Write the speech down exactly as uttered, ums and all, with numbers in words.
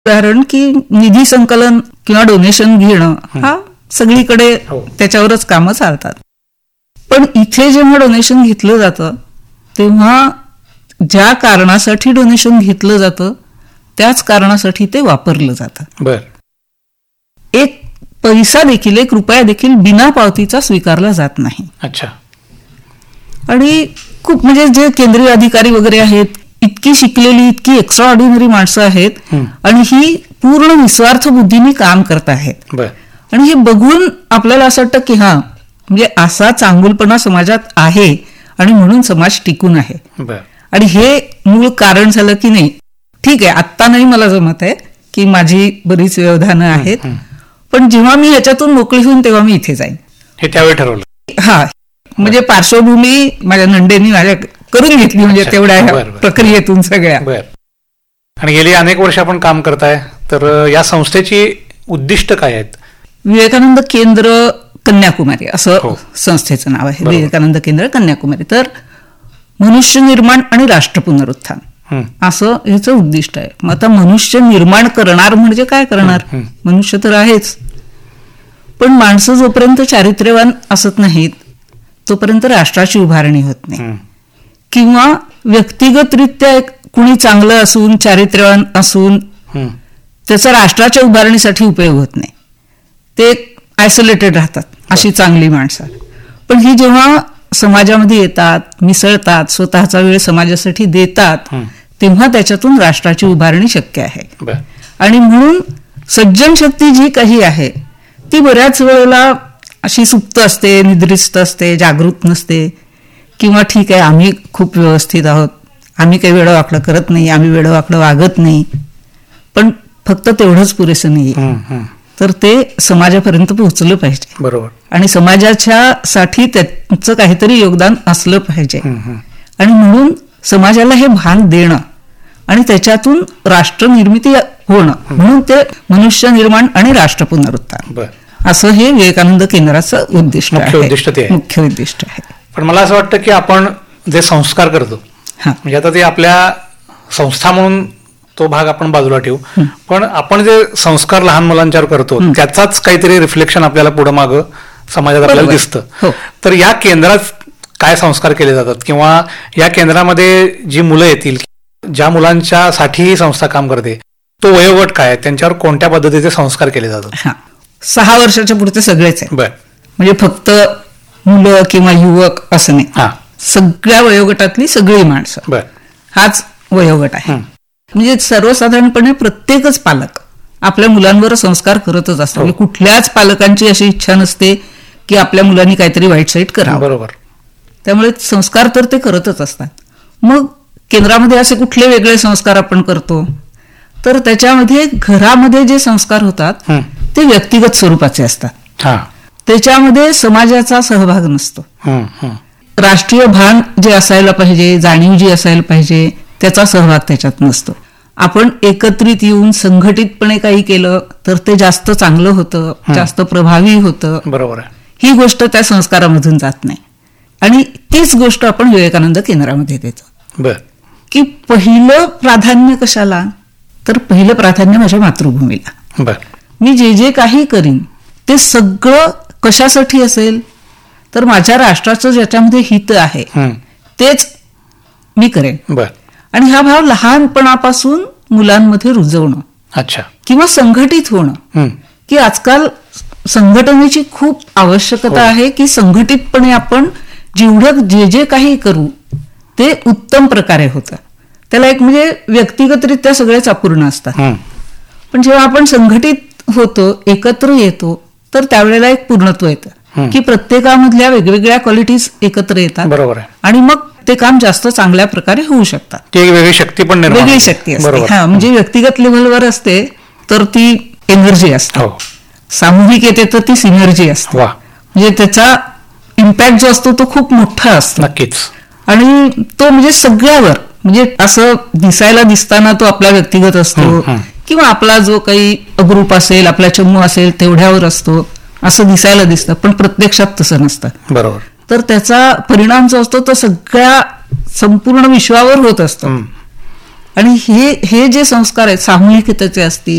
उदाहरण की निधी संकलन किंवा डोनेशन घेणं हा सगळीकडे त्याच्यावरच कामं चालतात. पण इथे जेव्हा डोनेशन घेतलं जातं तेव्हा ज्या कारणासाठी डोनेशन घेतलं जातं त्याच कारणासाठी ते वापरलं जातं. बर एक पैसा देखील एक रुपया देखील बिना पावतीचा स्वीकारला जात नाही. अच्छा. आणि खूप म्हणजे जे केंद्रीय अधिकारी वगैरे आहेत इतकी शिकलेली इतकी एक्स्ट्रा ऑर्डिनरी माणसं आहेत आणि ही पूर्ण निस्वार्थ बुद्धीने काम करत आहेत. आणि हे बघून आपल्याला असं वाटतं की हा म्हणजे असा चांगुलपणा समाजात आहे आणि म्हणून समाज टिकून आहे. आणि हे मूळ कारण झालं की नाही ठीक आहे आत्ता नाही मला जमत आहे की माझी बरीच व्यवधानं आहेत पण जेव्हा मी ह्याच्यातून मोकळी होऊन तेव्हा मी इथे जाईन हे त्यावेळी ठरवलं. हा म्हणजे पार्श्वभूमी माझ्या नंडेंनी माझ्या करून घेतली म्हणजे तेवढ्या प्रक्रियेतून सगळ्या. आणि गेली अनेक वर्ष आपण काम करताय तर या संस्थेची उद्दिष्ट काय आहेत? विवेकानंद केंद्र कन्याकुमारी असं संस्थेचं नाव आहे. विवेकानंद केंद्र कन्याकुमारी. तर मनुष्य निर्माण आणि राष्ट्र पुनरुत्थान असं ह्याचं उद्दिष्ट आहे. मग आता मनुष्य निर्माण करणार म्हणजे काय करणार? मनुष्य तर आहेच पण माणसं जोपर्यंत चारित्र्यवान असत नाहीत तोपर्यंत राष्ट्राची उभारणी होत नाही. किंवा व्यक्तिगतरित्या कुणी चांगलं असून चारित्र्यवान असून त्याचा राष्ट्राच्या उभारणीसाठी उपयोग होत नाही. ते आयसोलेटेड राहतात अशी चांगली माणसं. पण ही जेव्हा समाजामध्ये येतात मिसळतात स्वतःचा वेळ समाजासाठी देतात तेव्हा त्याच्यातून राष्ट्राची उभारणी शक्य आहे. आणि म्हणून सज्जन शक्ती जी काही आहे ती बऱ्याच वेळेला अशी सुप्त असते निद्रिस्त असते जागृत नसते. किंवा ठीक आहे आम्ही खूप व्यवस्थित आहोत आम्ही काही वेळं वाकडं करत नाही आम्ही वेळं वाकडं वागत नाही पण फक्त तेवढंच पुरेसं नाही तर ते समाजापर्यंत पोहोचलं पाहिजे. बरोबर. आणि समाजाच्या साठी त्याचं काहीतरी योगदान असलं पाहिजे. आणि म्हणून समाजाला हे भान देणं आणि त्याच्यातून राष्ट्र निर्मिती होणं म्हणून ते मनुष्य निर्माण आणि राष्ट्र पुनरुत्थान असं हे विवेकानंद केंद्राचं उद्दिष्ट आहे. मुख्य उद्दिष्ट आहे. पण मला असं वाटतं की आपण जे संस्कार करतो म्हणजे आता ते आपल्या संस्था म्हणून तो भाग आपण बाजूला ठेवू पण आपण जे संस्कार लहान मुलांच्यावर करतो त्याचाच काहीतरी रिफ्लेक्शन आपल्याला पुढे मागं समाजात आपल्याला दिसतं. तर या केंद्रात काय संस्कार केले जातात किंवा या केंद्रामध्ये जी मुलं येतील ज्या मुलांच्या साठी ही संस्था काम करते तो वयोगट काय त्यांच्यावर कोणत्या पद्धतीचे संस्कार केले जातात? सहा वर्षाच्या पुढचे सगळेच आहे. म्हणजे फक्त मुलं किंवा युवक असं नाही सगळ्या वयोगटातली सगळी माणसं हाच वयोगट आहे. म्हणजे सर्वसाधारणपणे प्रत्येकच पालक आपल्या मुलांवर संस्कार करतच असतात. म्हणजे कुठल्याच पालकांची अशी इच्छा नसते की आपल्या मुलांनी काहीतरी वाईट साईट करावं. बरोबर. त्यामुळे संस्कार तर ते करतच असतात. मग केंद्रामध्ये असे कुठले वेगळे संस्कार आपण करतो तर त्याच्यामध्ये घरामध्ये जे संस्कार होतात ते व्यक्तिगत स्वरूपाचे असतात. त्याच्यामध्ये समाजाचा सहभाग नसतो. राष्ट्रीय भान जे असायला पाहिजे जाणीव जी असायला पाहिजे त्याचा सहभाग त्याच्यात नसतो. आपण एकत्रित येऊन संघटितपणे काही केलं तर ते जास्त चांगलं होतं जास्त प्रभावी होतं. बरोबर. ही गोष्ट त्या संस्कारामधून जात नाही. आणि तीच गोष्ट आपण विवेकानंद केंद्रामध्ये देतो. की पहिलं प्राधान्य कशाला तर पहिलं प्राधान्य माझ्या मातृभूमीला. मी जे जे काही करीन ते सगळं कशासाठी असेल तर माझ्या राष्ट्राचं ज्याच्यामध्ये हित आहे तेच मी करेन. आणि हा भाव लहानपणापासून मुलांमध्ये रुजवणं. अच्छा. किंवा संघटित होणं की आजकाल संघटनेची खूप आवश्यकता आहे की संघटितपणे आपण जेवढं जे जे काही करू ते उत्तम प्रकारे होतं. त्याला एक म्हणजे व्यक्तिगतरित्या सगळेच अपूर्ण असतात पण जेव्हा आपण संघटित होतो एकत्र येतो तर त्यावेळेला एक पूर्णत्व येतं की प्रत्येकामधल्या वेगवेगळ्या क्वालिटीज एकत्र येतात. बरोबर. आणि मग ते काम जास्त चांगल्या प्रकारे होऊ शकतात. ती वेगळी शक्ती पण वेगळी शक्ती असते. हा म्हणजे व्यक्तिगत लेव्हलवर असते तर ती एनर्जी असते सामूहिक येते तर ती सिनर्जी असते. म्हणजे त्याचा इम्पॅक्ट जो असतो तो खूप मोठा असतो. नक्कीच. आणि तो म्हणजे सगळ्यावर म्हणजे असं दिसायला दिसताना तो आपला व्यक्तिगत असतो किंवा आपला जो काही ग्रुप असेल आपला चमू असेल तेवढ्यावर असतो असं दिसायला दिसतं पण प्रत्यक्षात तसं नसतं. बरोबर. तर त्याचा परिणाम जो असतो तो सगळ्या संपूर्ण विश्वावर होत असतो. आणि हे हे जे संस्कार आहेत सामूहिकतेचे असतील